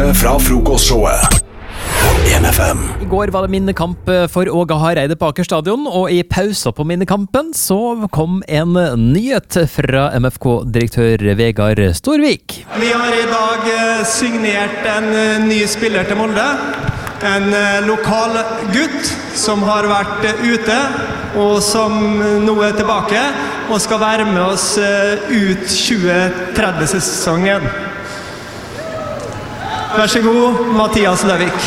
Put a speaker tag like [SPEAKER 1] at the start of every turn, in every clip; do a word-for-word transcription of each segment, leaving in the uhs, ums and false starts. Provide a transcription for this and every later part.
[SPEAKER 1] beste fra frokostshowet på N F M.
[SPEAKER 2] I går var det minnekamp for Åge Hareide på Aker stadion, og i pausa på minnekampen så kom en nyhet fra M F K-direktør Vegard Storvik.
[SPEAKER 3] Vi har i dag signert en ny spiller til Molde. En lokal gutt som har vært ute, og som nå er tilbake, og skal være med oss ut tjue tretti-sesongen. Vær så god, Mathias Løvik.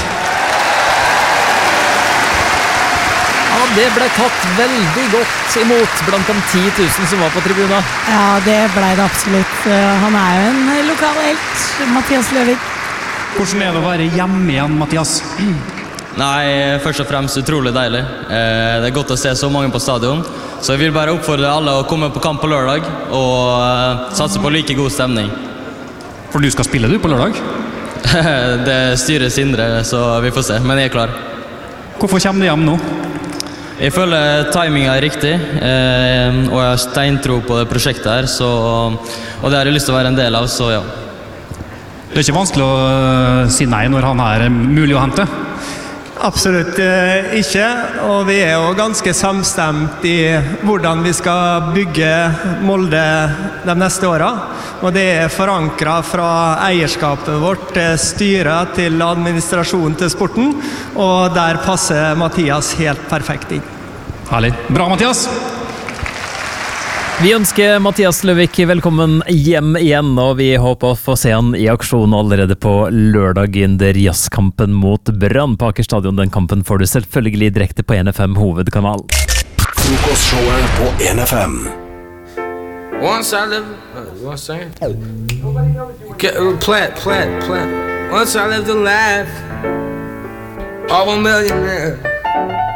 [SPEAKER 2] Ja, det ble tatt veldig godt imot blant de ti tusen som var på tribunen.
[SPEAKER 4] Ja, det ble det absolutt. Han er jo en lokal helt, Mathias Løvik.
[SPEAKER 5] Hvordan er det å være hjemme igjen, Mathias?
[SPEAKER 6] Nei, først og fremst utrolig deilig. Det er godt å se så mange på stadion. Så jeg vil bare oppfordre alle å komme på kamp på lørdag og satse på like god stemning.
[SPEAKER 5] For du skal spille du på lørdag?
[SPEAKER 6] Det styrer Sindre, så vi får se, men jeg er klar.
[SPEAKER 5] Hvorfor kommer du hjem nå?
[SPEAKER 6] Jeg føler timingen er riktig, og jeg har steintro på det prosjektet her, så, og det har jeg lyst til å være en del av, så ja.
[SPEAKER 5] Det er ikke vanskelig å si nei når han er mulig å hente?
[SPEAKER 3] Absolutt ikke, og vi er jo ganske samstemt i hvordan vi skal bygge Molde de neste årene. Og det er forankret fra eierskapet vårt, styret til administrasjonen til sporten, og der passer Mathias helt perfekt inn.
[SPEAKER 5] Herlig. Bra, Mathias!
[SPEAKER 2] Vi ønsker Mathias Løvik velkommen hjem igjen, og vi håper å få se han i aksjon allerede på lørdag under jazzkampen mot Brann på Aker stadion. Den kampen får du selvfølgelig direkte på N F M hovedkanal.
[SPEAKER 1] Frokostshowet på N F M.
[SPEAKER 7] Once I lived, uh, you want to sing it? Okay, uh, play it, play it, play it. Once I lived a life of a millionaire.